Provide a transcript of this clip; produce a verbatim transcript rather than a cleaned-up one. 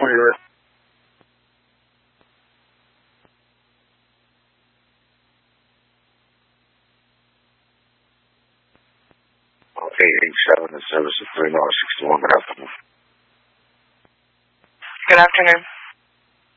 you're ready. eight eight seven, the service of three nine six one. Good afternoon. Good afternoon.